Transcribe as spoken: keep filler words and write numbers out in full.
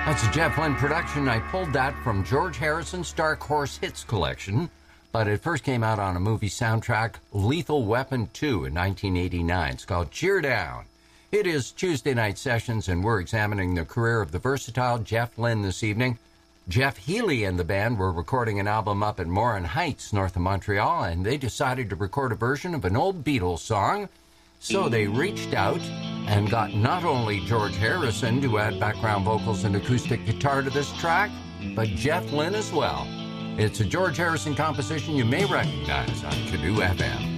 That's a Jeff Lynne production. I pulled that from George Harrison's Dark Horse Hits collection, but it first came out on a movie soundtrack, Lethal Weapon two, in nineteen eighty-nine. It's called Cheer Down. It is Tuesday Night Sessions, and we're examining the career of the versatile Jeff Lynne this evening. Jeff Healey and the band were recording an album up in Morin Heights, north of Montreal, and they decided to record a version of an old Beatles song. So they reached out and got not only George Harrison to add background vocals and acoustic guitar to this track, but Jeff Lynne as well. It's a George Harrison composition you may recognize on Kadu F M.